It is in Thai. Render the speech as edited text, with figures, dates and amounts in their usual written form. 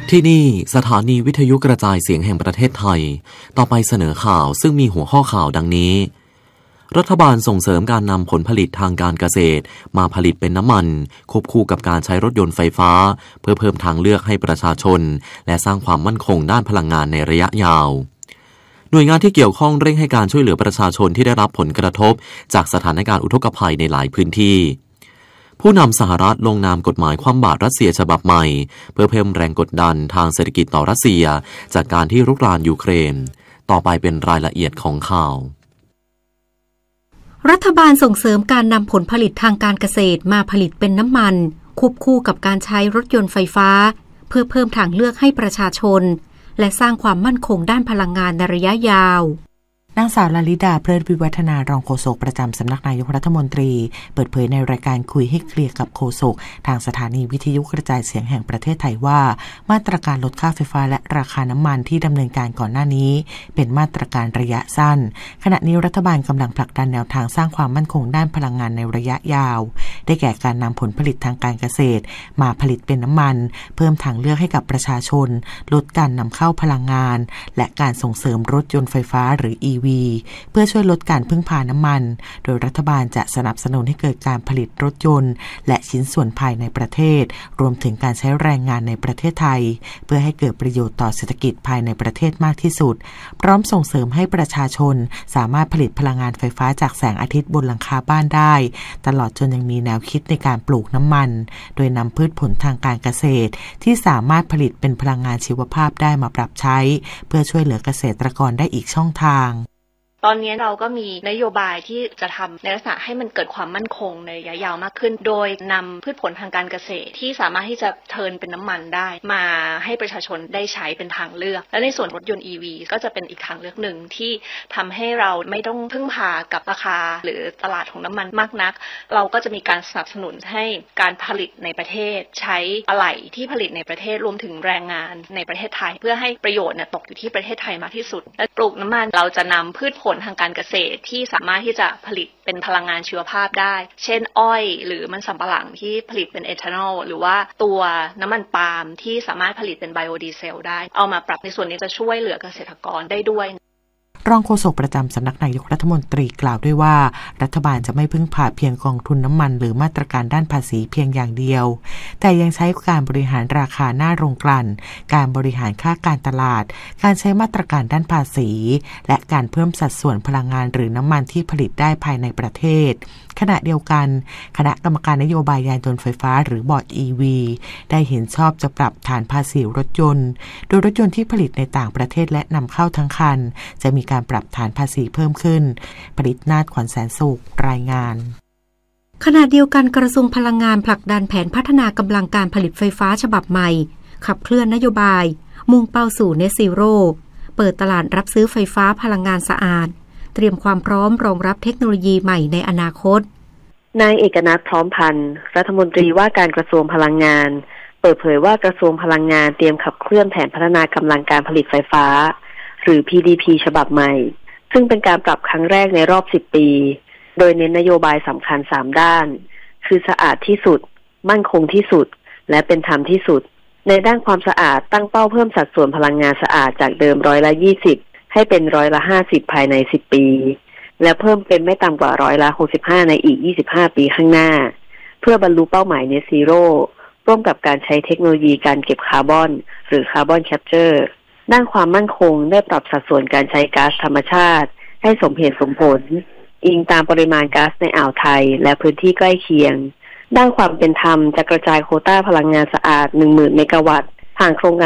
ที่นี่สถานีวิทยุกระจายเสียงแห่งประเทศไทยต่อไปเสนอข่าวซึ่งมีหัวข้อข่าวดังนี้รัฐบาลส่งเสริมการนำผลผลิตทางการเกษตรมาผลิตเป็นน้ำมันควบคู่กับการใช้รถยนต์ไฟฟ้าเพื่อเพิ่มทางเลือกให้ประชาชนและสร้างความมั่นคงด้านพลังงานในระยะยาวหน่วยงานที่เกี่ยวข้องเร่งให้การช่วยเหลือประชาชนที่ได้รับผลกระทบจากสถานการณ์อุทกภัยในหลายพื้นที่ผู้นำสหรัฐลงนามกฎหมายคว่ำบาตรรัสเซียฉบับใหม่เพื่อเพิ่มแรงกดดันทางเศรษฐกิจต่อรัสเซียจากการที่รุกรานยูเครนต่อไปเป็นรายละเอียดของข่าวรัฐบาลส่งเสริมการนำผลผลิตทางการเกษตรมาผลิตเป็นน้ำมันควบคู่กับการใช้รถยนต์ไฟฟ้าเพื่อเพิ่มทางเลือกให้ประชาชนและสร้างความมั่นคงด้านพลังงานในระยะยาวนางสาวลลิดาเพลิดวิวัฒนารองโฆษกประจำสำนักนายกรัฐมนตรีเปิดเผยในรายการคุยให้เคลียร์กับโฆษกทางสถานีวิทยุกระจายเสียงแห่งประเทศไทยว่ามาตรการลดค่าไฟฟ้าและราคาน้ำมันที่ดำเนินการก่อนหน้านี้เป็นมาตรการระยะสั้นขณะนี้รัฐบาลกำลังผลักดันแนวทางสร้างความมั่นคงด้านพลังงานในระยะยาวได้แก่การนำผลผลิตทางการเกษตรมาผลิตเป็นน้ำมันเพิ่มทางเลือกให้กับประชาชนลดการนำเข้าพลังงานและการส่งเสริมรถยนต์ไฟฟ้าหรือ EV เพื่อช่วยลดการพึ่งพาน้ำมันโดยรัฐบาลจะสนับสนุนให้เกิดการผลิตรถยนต์และชิ้นส่วนภายในประเทศรวมถึงการใช้แรงงานในประเทศไทยเพื่อให้เกิดประโยชน์ต่อเศรษฐกิจภายในประเทศมากที่สุดพร้อมส่งเสริมให้ประชาชนสามารถผลิตพลังงานไฟฟ้าจากแสงอาทิตย์บนหลังคาบ้านได้ตลอดจนยังมีแนวคิดในการปลูกน้ำมันโดยนำพืชผลทางการเกษตรที่สามารถผลิตเป็นพลังงานชีวภาพได้มาปรับใช้เพื่อช่วยเหลือเกษตรกรได้อีกช่องทางตอนนี้เราก็มีนโยบายที่จะทำในลักษณะให้มันเกิดความมั่นคงในระยะยาวมากขึ้นโดยนำพืชผลทางการเกษตรที่สามารถที่จะเทิร์นเป็นน้ำมันได้มาให้ประชาชนได้ใช้เป็นทางเลือกและในส่วนรถยนต์ EV ก็จะเป็นอีกทางเลือกหนึ่งที่ทำให้เราไม่ต้องพึ่งพากับราคาหรือตลาดของน้ำมันมากนักเราก็จะมีการสนับสนุนให้การผลิตในประเทศใช้อะไหล่ที่ผลิตในประเทศรวมถึงแรงงานในประเทศไทยเพื่อให้ประโยชน์ตกอยู่ที่ประเทศไทยมากที่สุดและปลูกน้ำมันเราจะนำพืชผลทางการเกษตรที่สามารถที่จะผลิตเป็นพลังงานชีวภาพได้เช่นอ้อยหรือมันสำปะหลังที่ผลิตเป็นเอทานอลหรือว่าตัวน้ำมันปาล์มที่สามารถผลิตเป็นไบโอดีเซลได้เอามาปรับในส่วนนี้จะช่วยเหลือเกษตรกรได้ด้วยรองโฆษกประจำสำนักนายกรัฐมนตรีกล่าวด้วยว่ารัฐบาลจะไม่พึ่งพาเพียงกองทุนน้ำมันหรือมาตรการด้านภาษีเพียงอย่างเดียวแต่ยังใช้การบริหารราคาหน้าโรงกลั่นการบริหารค่าการตลาดการใช้มาตรการด้านภาษีและการเพิ่มสัดส่วนพลังงานหรือน้ำมันที่ผลิตได้ภายในประเทศขณะเดียวกันคณะกรรมการนโยบายยานยนต์ไฟฟ้าหรือบอร์ด EV ได้เห็นชอบจะปรับฐานภาษีรถยนต์โดยรถยนต์ที่ผลิตในต่างประเทศและนำเข้าทั้งคันจะมีการปรับฐานภาษีเพิ่มขึ้นผลิตนาฏขวัญแสนสุขรายงานขณะเดียวกันกระทรวงพลังงานผลักดันแผนพัฒนากำลังการผลิตไฟฟ้าฉบับใหม่ขับเคลื่อนนโยบายมุ่งเป้าสู่เน็ตซีโร่เปิดตลาดรับซื้อไฟฟ้าพลังงานสะอาดเตรียมความพร้อมรองรับเทคโนโลยีใหม่ในอนาคตนายเอกนัท พร้อมพันธ์รัฐมนตรีว่าการกระทรวงพลังงานเปิดเผยว่ากระทรวงพลังงานเตรียมขับเคลื่อนแผนพัฒนากำลังการผลิตไฟฟ้าหรือ PDP ฉบับใหม่ซึ่งเป็นการปรับครั้งแรกในรอบ10 ปีโดยเน้นนโยบายสำคัญ3ด้านคือสะอาดที่สุดมั่นคงที่สุดและเป็นธรรมที่สุดในด้านความสะอาดตั้งเป้าเพิ่มสัดส่วนพลังงานสะอาดจากเดิม20%ให้เป็น50%ภายใน10 ปีและเพิ่มเป็นไม่ต่ำกว่า65%ในอีก25 ปีข้างหน้าเพื่อบรรลุเป้าหมาย Net Zero ร่วมกับการใช้เทคโนโลยีการเก็บคาร์บอนหรือคาร์บอนแคปเจอร์ด้านความมั่นคงได้ปรับสัดส่วนการใช้ก๊าซธรรมชาติให้สมเหตุสมผลอิงตามปริมาณก๊าซในอ่าวไทยและพื้นที่ใกล้เคียงด้านความเป็นธรรมจะกระจายโควต้าพลังงานสะอาด 10,000 เมกะวัตต์ผ่านโครงการ